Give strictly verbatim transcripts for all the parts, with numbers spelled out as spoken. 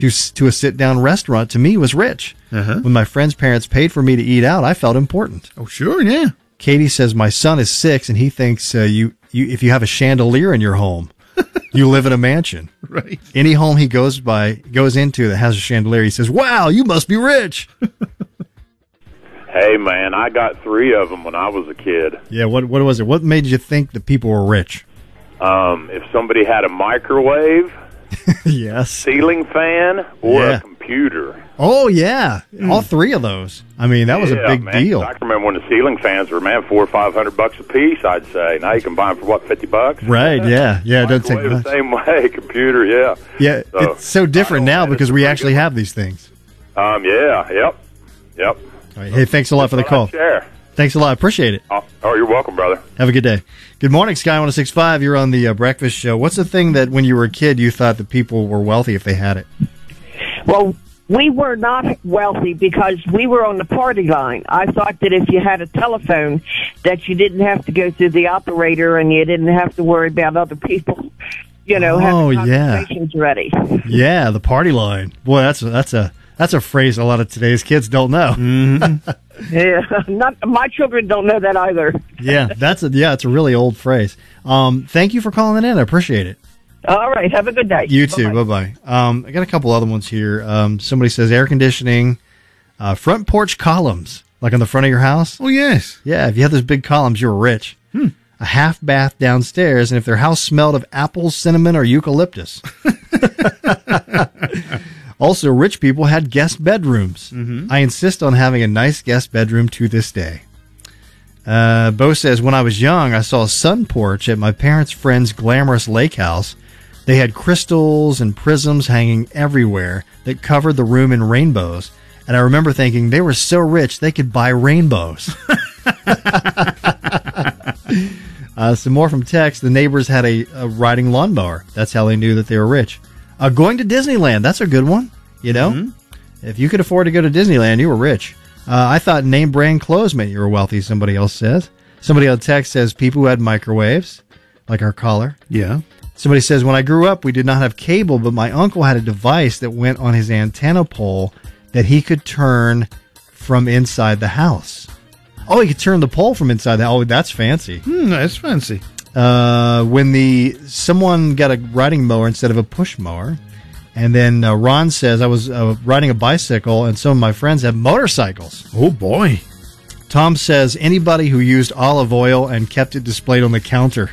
to, to a sit-down restaurant to me was rich. Uh-huh. When my friend's parents paid for me to eat out, I felt important. Oh, sure, yeah. Katie says, my son is six, and he thinks uh, you, you if you have a chandelier in your home, you live in a mansion. Right. Any home he goes by goes into that has a chandelier, he says, wow, you must be rich. Hey, man, I got three of them when I was a kid. Yeah, what what was it? What made you think that people were rich? Um, if somebody had a microwave, yes, ceiling fan, or Yeah. a computer. Oh, yeah. All three of those. I mean, that was Yeah, a big man. deal. I can remember when the ceiling fans were, man, four or five hundred bucks a piece, I'd say. Now you can buy them for, what, fifty bucks? Right, yeah. Yeah, it doesn't take Microwave much. the same way. Computer, yeah. Yeah, So, it's so different I don't now know, because it's we pretty actually good. have these things. Um, yeah, yep, yep. All right, hey, thanks a lot for the That's what call. I'd share. Thanks a lot. Appreciate it. Oh, oh, you're welcome, brother. Have a good day. Good morning, Sky one oh six point five. You're on the uh, Breakfast Show. What's the thing that when you were a kid you thought that people were wealthy if they had it? Well, we were not wealthy because we were on the party line. I thought that if you had a telephone, that you didn't have to go through the operator and you didn't have to worry about other people, you know, Oh, having yeah. conversations ready. Yeah, the party line. Boy, that's a, that's a that's a phrase a lot of today's kids don't know. Yeah, not my children don't know that either. Yeah, that's a yeah, it's a really old phrase. Um, thank you for calling in. I appreciate it. All right, have a good day. You too. Bye-bye. Bye bye. Um, I got a couple other ones here. Um, somebody says air conditioning, uh, front porch columns, like on the front of your house. Oh, yes. Yeah, if you had those big columns, you were rich. Hmm. A half bath downstairs, and if their house smelled of apples, cinnamon, or eucalyptus. Also, rich people had guest bedrooms. Mm-hmm. I insist on having a nice guest bedroom to this day. Uh, Bo says, when I was young, I saw a sun porch at my parents' friend's glamorous lake house. They had crystals and prisms hanging everywhere that covered the room in rainbows. And I remember thinking they were so rich they could buy rainbows. uh, some more from text. The neighbors had a, a riding lawnmower. That's how they knew that they were rich. Uh, going to Disneyland, that's a good one. You know, mm-hmm. If you could afford to go to Disneyland, you were rich. Uh, I thought name brand clothes meant you were wealthy, somebody else says. Somebody on text says people who had microwaves, like our caller. Yeah. Somebody says, when I grew up, we did not have cable, but my uncle had a device that went on his antenna pole that he could turn from inside the house. Oh, he could turn the pole from inside the house. Oh, that's fancy. Hmm, that's fancy. Uh, when the someone got a riding mower instead of a push mower. And then uh, Ron says, I was uh, riding a bicycle, and some of my friends have motorcycles. Oh, boy. Tom says, anybody who used olive oil and kept it displayed on the counter.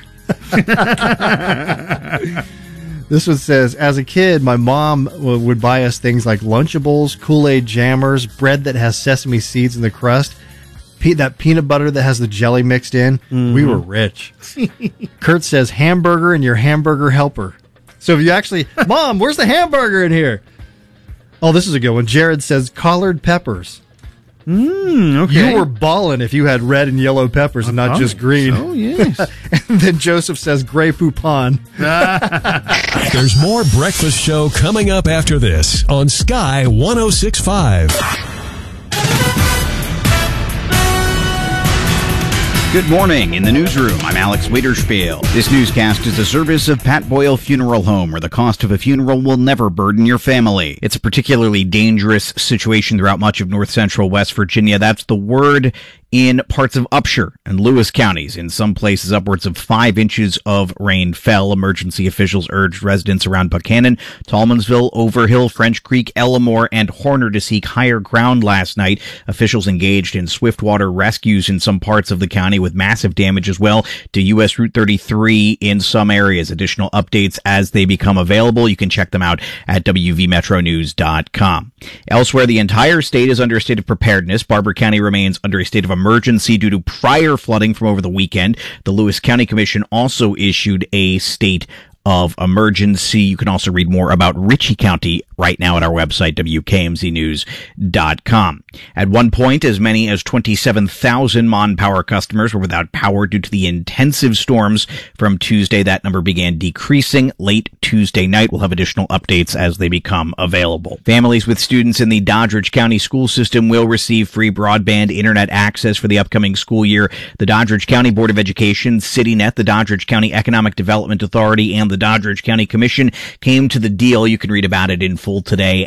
This one says, as a kid, my mom w- would buy us things like Lunchables, Kool-Aid jammers, bread that has sesame seeds in the crust, pe- that peanut butter that has the jelly mixed in. Mm-hmm. We were rich. Kurt says, hamburger and your hamburger helper. So if you actually, Mom, where's the hamburger in here? Oh, this is a good one. Jared says collared peppers. Mm, okay. You were ballin' if you had red and yellow peppers and not oh, just green. Oh, yes. And then Joseph says Grey Poupon. There's more Breakfast Show coming up after this on Sky one oh six point five. Good morning. In the newsroom, I'm Alex Wiederspiel. This newscast is a service of Pat Boyle Funeral Home, where the cost of a funeral will never burden your family. It's a particularly dangerous situation throughout much of north central West Virginia. That's the word in parts of Upshur and Lewis counties. In some places, upwards of five inches of rain fell. Emergency officials urged residents around Buchanan, Tallmansville, Overhill, French Creek, Ellamore, and Horner to seek higher ground last night. Officials engaged in swiftwater rescues in some parts of the county, with massive damage as well to U S Route thirty-three in some areas. Additional updates as they become available. You can check them out at W V metro news dot com. Elsewhere, the entire state is under a state of preparedness. Barber County remains under a state of emergency due to prior flooding from over the weekend. The Lewis County Commission also issued a state of emergency. You can also read more about Ritchie County right now at our website, W K M Z news dot com. At one point, as many as twenty-seven thousand Mon Power customers were without power due to the intensive storms from Tuesday. That number began decreasing late Tuesday night. We'll have additional updates as they become available. Families with students in the Doddridge County school system will receive free broadband internet access for the upcoming school year. The Doddridge County Board of Education, CityNet, the Doddridge County Economic Development Authority, and The Doddridge County Commission came to the deal. You can read about it in full today